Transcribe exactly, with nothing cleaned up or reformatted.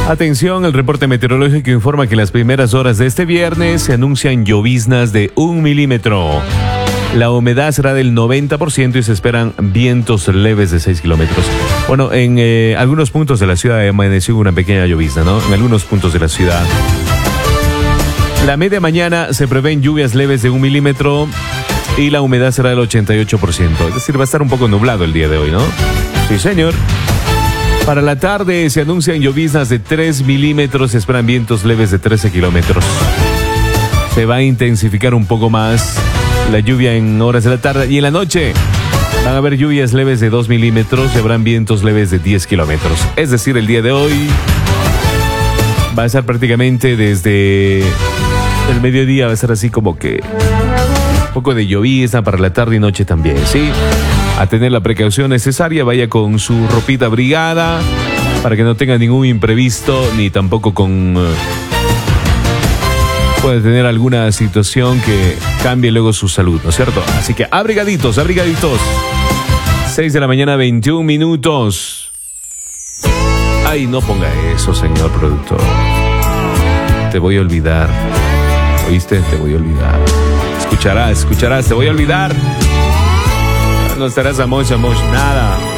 Atención, el reporte meteorológico informa que en las primeras horas de este viernes se anuncian lloviznas de un milímetro. La humedad será del noventa por ciento y se esperan vientos leves de seis kilómetros. Bueno, en eh, algunos puntos de la ciudad amaneció una pequeña llovizna, ¿no? En algunos puntos de la ciudad. La media mañana se prevén lluvias leves de un milímetro y la humedad será del ochenta y ocho por ciento. Es decir, va a estar un poco nublado el día de hoy, ¿no? Sí, señor. Para la tarde se anuncian lloviznas de tres milímetros, se esperan vientos leves de trece kilómetros. Se va a intensificar un poco más la lluvia en horas de la tarde y en la noche van a haber lluvias leves de dos milímetros y habrán vientos leves de diez kilómetros. Es decir, el día de hoy va a estar prácticamente desde el mediodía, va a ser así como que un poco de llovizna para la tarde y noche también, ¿sí? A tener la precaución necesaria, vaya con su ropita abrigada para que no tenga ningún imprevisto ni tampoco con... Uh, puede tener alguna situación que cambie luego su salud, ¿no es cierto? Así que abrigaditos, abrigaditos. seis de la mañana, veintiún minutos. Ay, no ponga eso, señor productor. Te voy a olvidar. ¿Oíste? Te voy a olvidar. Escucharás, escucharás, te voy a olvidar. No estarás a mocha, mocha, nada.